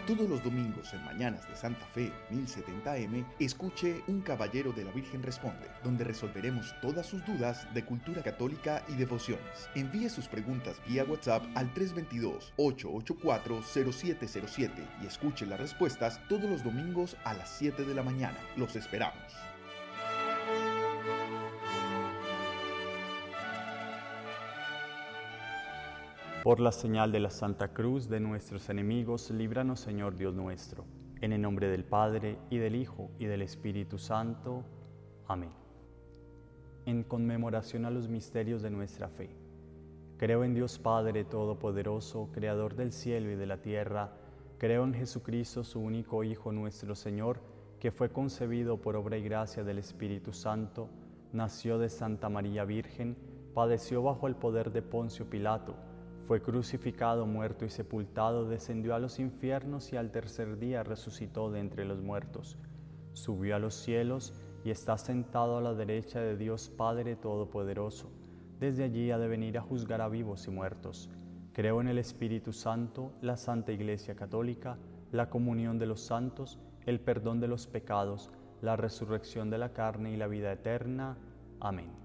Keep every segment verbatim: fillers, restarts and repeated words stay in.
Todos los domingos en Mañanas de Santa Fe mil setenta eme, escuche Un Caballero de la Virgen Responde, donde resolveremos todas sus dudas de cultura católica y devociones. Envíe sus preguntas vía WhatsApp al tres dos dos, ocho ocho cuatro, cero siete cero siete y escuche las respuestas todos los domingos a las siete de la mañana. Los esperamos. Por la señal de la Santa Cruz de nuestros enemigos, líbranos, Señor Dios nuestro. En el nombre del Padre, y del Hijo, y del Espíritu Santo. Amén. En conmemoración a los misterios de nuestra fe. Creo en Dios Padre Todopoderoso, Creador del cielo y de la tierra. Creo en Jesucristo, su único Hijo, nuestro Señor, que fue concebido por obra y gracia del Espíritu Santo, nació de Santa María Virgen, padeció bajo el poder de Poncio Pilato, fue crucificado, muerto y sepultado, descendió a los infiernos y al tercer día resucitó de entre los muertos. Subió a los cielos y está sentado a la derecha de Dios Padre Todopoderoso. Desde allí ha de venir a juzgar a vivos y muertos. Creo en el Espíritu Santo, la Santa Iglesia Católica, la comunión de los santos, el perdón de los pecados, la resurrección de la carne y la vida eterna. Amén.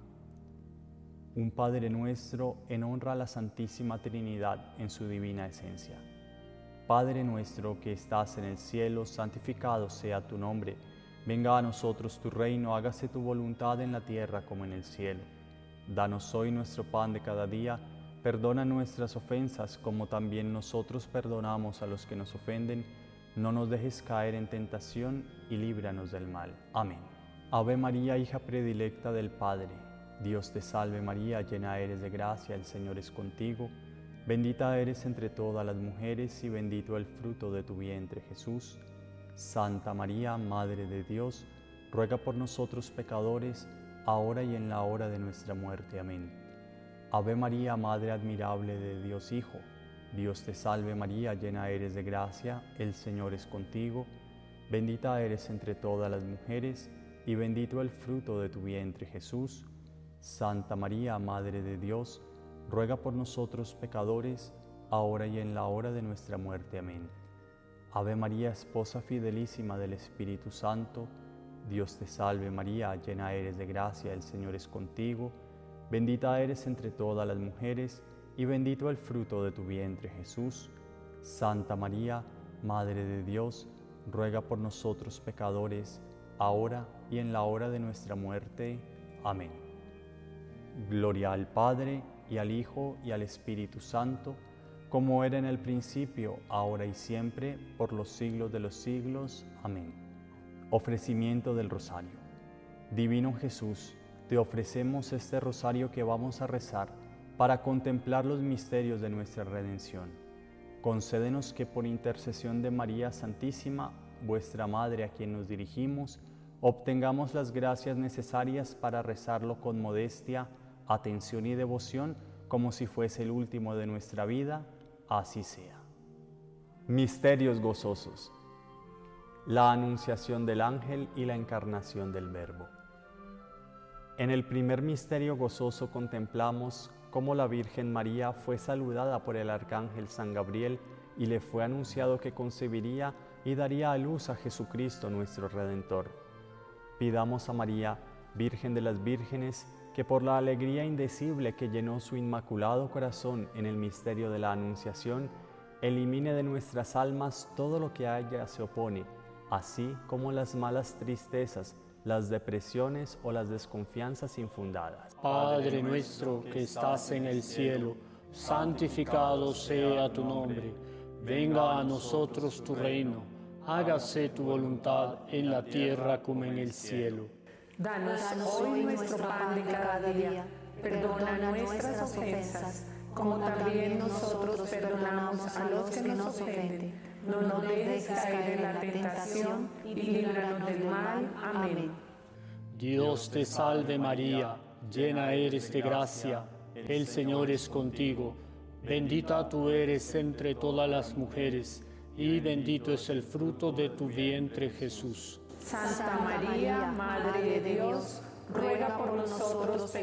Un Padre nuestro en honra a la Santísima Trinidad en su divina esencia. Padre nuestro que estás en el cielo, santificado sea tu nombre. Venga a nosotros tu reino, hágase tu voluntad en la tierra como en el cielo. Danos hoy nuestro pan de cada día, perdona nuestras ofensas como también nosotros perdonamos a los que nos ofenden. No nos dejes caer en tentación y líbranos del mal. Amén. Ave María, hija predilecta del Padre. Dios te salve María, llena eres de gracia, el Señor es contigo. Bendita eres entre todas las mujeres y bendito el fruto de tu vientre Jesús. Santa María, Madre de Dios, ruega por nosotros pecadores, ahora y en la hora de nuestra muerte. Amén. Ave María, Madre admirable de Dios Hijo. Dios te salve María, llena eres de gracia, el Señor es contigo. Bendita eres entre todas las mujeres y bendito el fruto de tu vientre Jesús. Santa María, Madre de Dios, ruega por nosotros pecadores, ahora y en la hora de nuestra muerte. Amén. Ave María, esposa fidelísima del Espíritu Santo, Dios te salve María, llena eres de gracia, el Señor es contigo. Bendita eres entre todas las mujeres, y bendito el fruto de tu vientre Jesús. Santa María, Madre de Dios, ruega por nosotros pecadores, ahora y en la hora de nuestra muerte. Amén. Gloria al Padre, y al Hijo, y al Espíritu Santo, como era en el principio, ahora y siempre, por los siglos de los siglos. Amén. Ofrecimiento del Rosario. Divino Jesús, te ofrecemos este rosario que vamos a rezar para contemplar los misterios de nuestra redención. Concédenos que por intercesión de María Santísima, vuestra Madre a quien nos dirigimos, obtengamos las gracias necesarias para rezarlo con modestia, atención y devoción, como si fuese el último de nuestra vida. Así sea. Misterios gozosos. La anunciación del ángel y la encarnación del Verbo. En el primer misterio gozoso contemplamos cómo la Virgen María fue saludada por el arcángel San Gabriel y le fue anunciado que concebiría y daría a luz a Jesucristo nuestro Redentor. Pidamos a María, Virgen de las Vírgenes, que por la alegría indecible que llenó su inmaculado corazón en el misterio de la Anunciación, elimine de nuestras almas todo lo que a ella se opone, así como las malas tristezas, las depresiones o las desconfianzas infundadas. Padre nuestro que estás en el cielo, santificado sea tu nombre. Venga a nosotros tu reino. Hágase tu voluntad en la tierra como en el cielo. Danos hoy nuestro pan de cada día. Perdona nuestras ofensas, como también nosotros perdonamos a los que nos ofenden. No nos dejes caer en la tentación y líbranos del mal. Amén. Dios te salve María, llena eres de gracia, el Señor es contigo. Bendita tú eres entre todas las mujeres, y bendito es el fruto de tu vientre Jesús. Santa María, Madre de Dios, ruega por nosotros